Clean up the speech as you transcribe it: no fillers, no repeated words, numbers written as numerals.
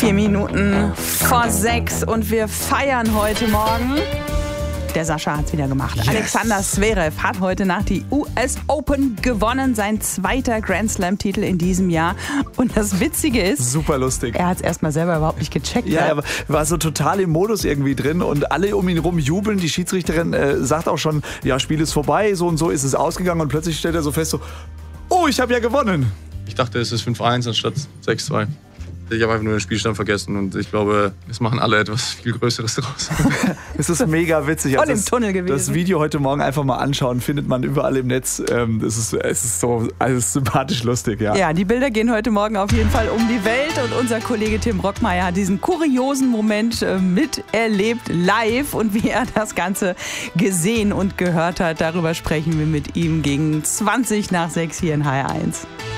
4 Minuten vor 6 und wir feiern heute Morgen. Der Sascha hat's wieder gemacht. Yes. Alexander Zverev hat heute Nacht die US Open gewonnen. Sein zweiter Grand Slam-Titel in diesem Jahr. Und das Witzige ist... Super lustig. Er hat's erstmal selber überhaupt nicht gecheckt. Ja, er war so total im Modus irgendwie drin und alle um ihn rum jubeln. Die Schiedsrichterin sagt auch schon, ja, Spiel ist vorbei, so und so ist es ausgegangen. Und plötzlich stellt er so fest, so, oh, ich habe ja gewonnen. Ich dachte, es ist 5-1 anstatt 6-2. Ich habe einfach nur den Spielstand vergessen und ich glaube, es machen alle etwas viel Größeres draus. Es ist mega witzig. Voll im Tunnel gewesen. Das Video heute Morgen einfach mal anschauen, findet man überall im Netz. Es ist so sympathisch lustig, ja. Ja, die Bilder gehen heute Morgen auf jeden Fall um die Welt und unser Kollege Tim Brockmeier hat diesen kuriosen Moment miterlebt, live, und wie er das Ganze gesehen und gehört hat, darüber sprechen wir mit ihm gegen 20 nach 6 hier in HR1.